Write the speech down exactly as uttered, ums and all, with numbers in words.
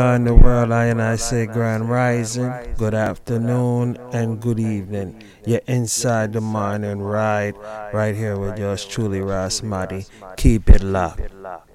In the world, I and I say grand rising, good afternoon, and good evening. You're inside the morning ride, right here with yours truly, Ras Madi. Keep it locked.